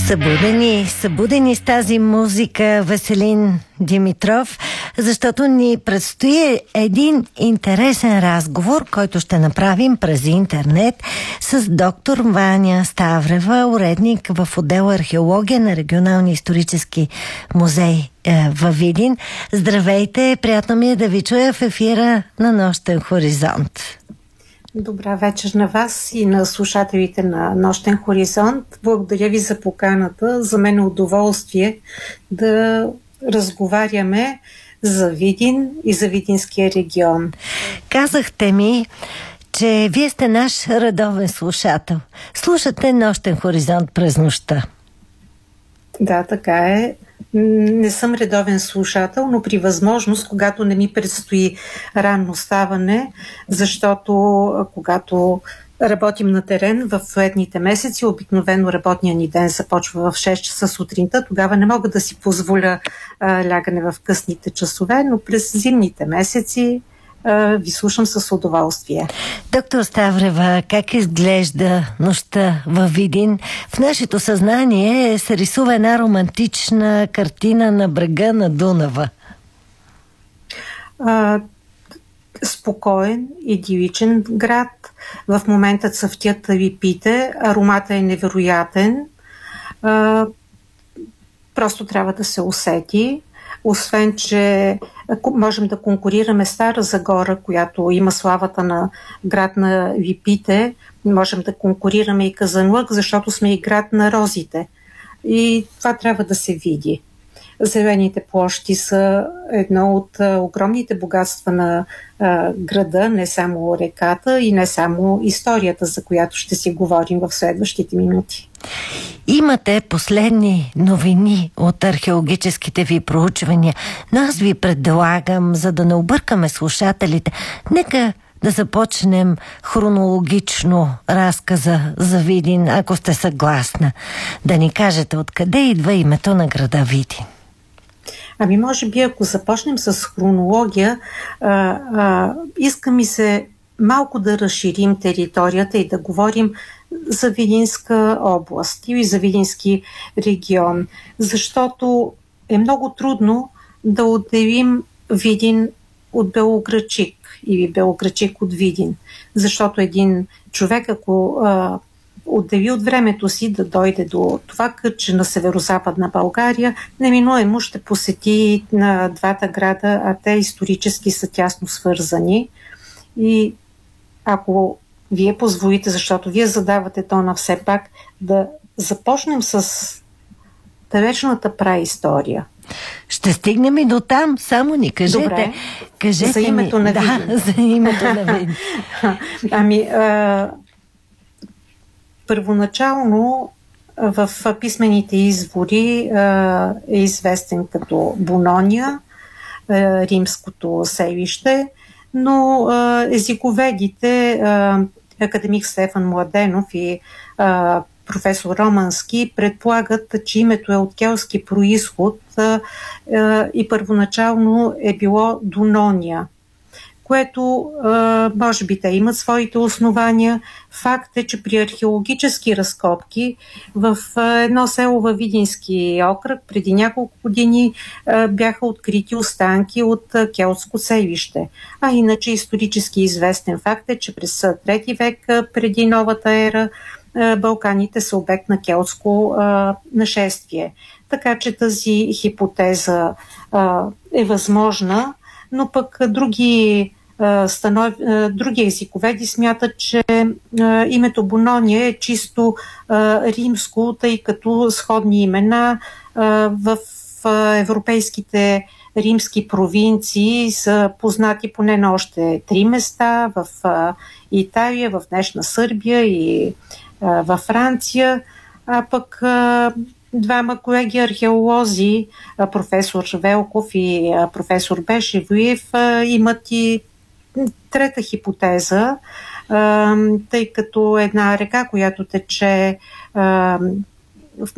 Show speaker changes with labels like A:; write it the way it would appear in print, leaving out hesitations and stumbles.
A: Събудени с тази музика Веселин Димитров, защото ни предстои един интересен разговор, който ще направим през интернет с доктор Ваня Ставрева, уредник в отдел археология на Регионалния исторически музей във Видин. Здравейте, приятно ми е да ви чуя в ефира на Нощен хоризонт.
B: Добра вечер на вас и на слушателите на Нощен хоризонт. Благодаря ви за поканата. За мен е удоволствие да разговаряме за Видин и за Видинския регион.
A: Казахте ми, че вие сте наш редовен слушател. Слушате Нощен хоризонт през нощта.
B: Да, така е. Не съм редовен слушател, но при възможност, когато не ми предстои ранно ставане, защото когато работим на терен в летните месеци, обикновено работния ни ден започва в 6 часа сутринта, тогава не мога да си позволя лягане в късните часове, но през зимните месеци ви слушам с удоволствие.
A: Доктор Ставрева, как изглежда нощта във Видин? В нашето съзнание се рисува една романтична картина на брега на Дунава.
B: Спокоен, идиличен град. В момента цъфтят липите, аромата е невероятен. Просто трябва да се усети. Освен, че можем да конкурираме Стара Загора, която има славата на град на липите, можем да конкурираме и Казанлък, защото сме и град на розите. И това трябва да се види. Зелените площи са едно от огромните богатства на града, не само реката и не само историята, за която ще си говорим в следващите минути.
A: Имате последни новини от археологическите ви проучвания, но аз ви предлагам, за да не объркаме слушателите, нека да започнем хронологично разказа за Видин, ако сте съгласна. Да ни кажете откъде идва името на града Видин.
B: Ами може би, ако започнем с хронология, иска ми се малко да разширим територията и да говорим за Видинска област или за Видински регион, защото е много трудно да отделим Видин от Белоградчик или Белоградчик от Видин, защото един човек, ако отдели от времето си да дойде до това кътче на северо-западна България, неминуемо ще посети на двата града, а те исторически са тясно свързани. И ако вие позволите, защото вие задавате тона все пак, да започнем с далечната праистория.
A: Ще стигнем и до там, само ни кажете.
B: Добре.
A: Кажете
B: за името на Видин.
A: Да, за името на Видин.
B: Ами, първоначално в писмените извори е известен като Бонония, римското селище, но езиковедите, академик Стефан Младенов и професор Романски предполагат, че името е от келтски происход и първоначално е било Дунония, което може би те имат своите основания. Факт е, че при археологически разкопки в едно село във Видински окръг преди няколко години бяха открити останки от келтско селище. А иначе исторически известен факт е, че през 3 век преди новата ера Балканите са обект на келтско нашествие. Така че тази хипотеза е възможна, но пък други езиковеди смятат, че името Бонония е чисто римско, тъй като сходни имена в европейските римски провинции са познати поне на още 3 места в Италия, в днешна Сърбия и във Франция, а пък двама колеги археолози, професор Велков и професор Бешевиев, имат и трета хипотеза, тъй като една река, която тече